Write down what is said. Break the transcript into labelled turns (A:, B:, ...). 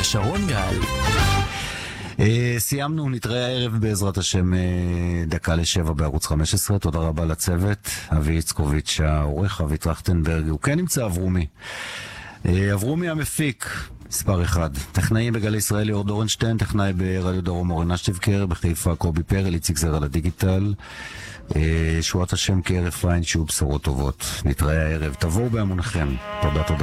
A: ושרון גל.
B: סיימנו, נתראה הערב בעזרת השם 6:50 בערוץ 15. תודה רבה לצוות, אבי יצקוביץ' העורך, אבי טרכטנברג, הוא כן נמצא אברומי. אברומי המפיק, מספר 1. טכנאים בגלי ישראל ליאור דורנשטיין, טכנאי ברדיו דרום אורן אשטיבקר, בחיפה קובי פרל, איציק זר על הדיגיטל. שועת השם כערב פיין, שיהיו בשורות טובות. נתראה הערב, תבואו בהמונכם. תודה.